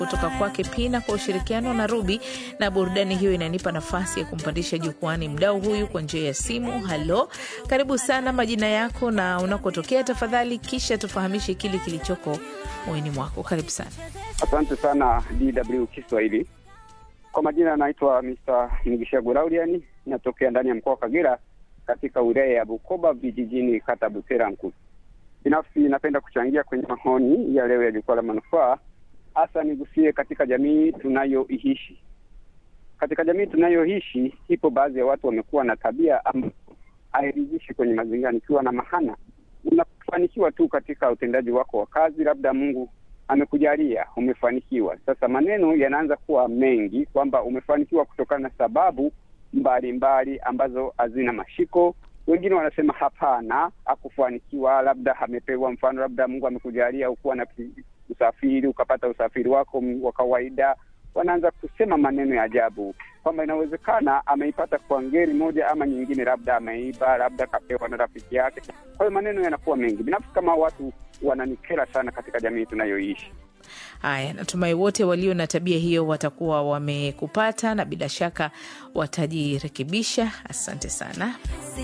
kutoka kwake Pina kwa ushirikiano na Ruby, na burudani hiyo inanipa nafasi ya kumpandisha jukwani mdau huyu kwa njia ya simu. Halo, karibu sana, majina yako na unakotokea tafadhali, kisha tufahamishe kile kilichoko moyoni mwako. Karibu sana. Asante sana DW Kiswahili. Kwa majina naitwa Mr. Nigishago Lauriani, natokea ndani ya mkoa wa Kagera katika wilaya ya Bukoba vijijini kata Buteranku. Binafsi napenda kuchangia kwenye maoni ya leo ya jukwaa la manufaa, hasa nigusie katika jamii tunayoishi. Katika jamii tunayoishi ipo baadhi ya watu wamekuwa na tabia hairidhishi kwenye mazingira. Nikiwa na mahana, unafanikiwa tu katika utendaji wako wa kazi, labda Mungu amekujalia umefanikiwa. Sasa maneno yanaanza kuwa mengi kwamba umefanikiwa kutokana na sababu mbalimbali ambazo hazina mashiko. Wengine wanasema hapana, hakufanikiwa, labda amepewa, mfano labda Mungu amekujalia ukuwa na usafiri, ukapata usafiri wako wa kawaida. Wanaanza kusema maneno ya ajabu kwamba inawezekana ameipata kwa ngeri moja ama nyingine, labda ameiba, labda kapewa na rafiki yake. Kwa hiyo maneno yanakuwa mengi. Binafsi kama watu wananikera sana katika jamii tunayoishi. Haya, natumai wote walio na tabia hiyo watakuwa wamekupata na bila shaka watajirekebisha. Asante sana.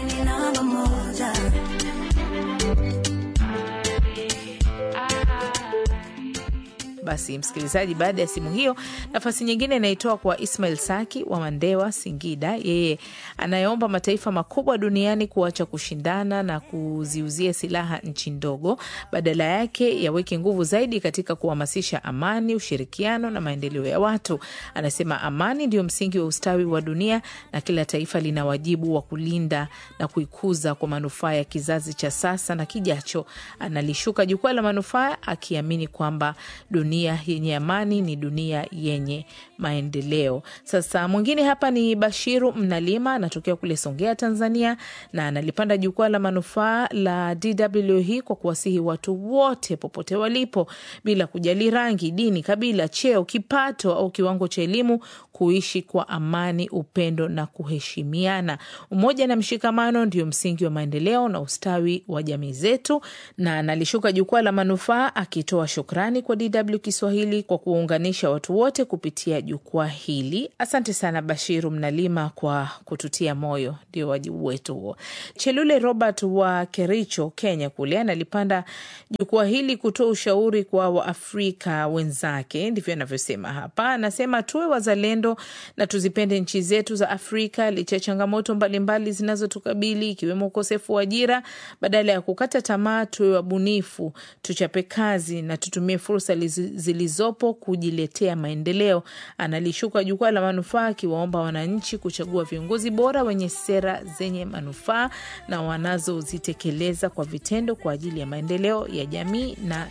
Basi msikilizaji, baada ya simu hiyo, nafasi nyingine inaitoa kwa Ismail Saki wa Mandewa, Singida. Yeye anayeomba mataifa makubwa duniani kuacha kushindana na kuziuzia silaha nchi ndogo, badala yake yaweke nguvu zaidi katika kuhamasisha amani, ushirikiano na maendeleo ya watu. Anasema amani ndio msingi wa ustawi wa dunia na kila taifa lina wajibu wa kulinda na kuikuza kwa manufaa ya kizazi cha sasa na kijacho. Analishuka jukwaa la manufaa akiamini kwamba dunia yenye amani ni dunia yenye maendeleo. Sasa mwingine hapa ni Bashiru Mnalima, anatokea kule Songea, Tanzania, na analipanda jukwaa la manufaa la DW hii kwa kuwasihi watu wote popote walipo, bila kujali rangi, dini, kabila, cheo, kipato au kiwango cha elimu, kuishi kwa amani, upendo na kuheshimiana. Umoja na mshikamano ndio msingi wa maendeleo na ustawi wa jamii zetu. Na analishuka jukwaa la manufaa akitoa shukrani kwa DW Kiswahili kwa kuunganisha watu wote kupitia jukwaa hili. Asante sana Bashiru Mnalima kwa kututia moyo, ndio wajibu wetu huo. Chelule Robert wa Kericho, Kenya kule, analipanda jukwaa hili kutoa ushauri kwa Waafrika wenzake, ndivyo anavyosema hapa. Anasema tuwe wazalendo na tuzipende nchi zetu za Afrika licha changamoto mbalimbali zinazotukabili ikiwemo ukosefu wa ajira. Badala ya kukata tamaa, tuwe wabunifu, tuchape kazi na tutumie fursa zilizopo kujiletea maendeleo. Analishuka jukwaa la manufaa akiwaomba wananchi kuchagua viongozi bora wenye sera zenye manufaa na wanazozitekeleza kwa vitendo kwa ajili ya maendeleo ya jamii na